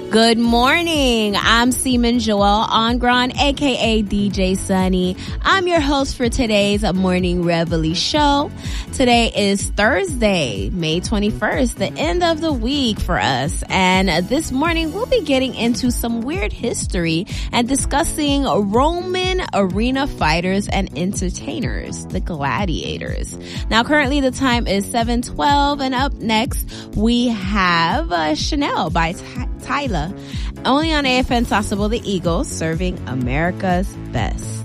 Good morning. I'm Seaman Joelle Ongron, aka DJ Sunny. I'm your host for today's Morning Reveille show. Today is Thursday, May 21st, the end of the week for us. And this morning we'll be getting into some weird history and discussing Roman arena fighters and entertainers, the gladiators. Now currently the time is 7:12, and up next we have Chanel by Tyla, only on AFN Sauceable, the Eagles, serving America's best.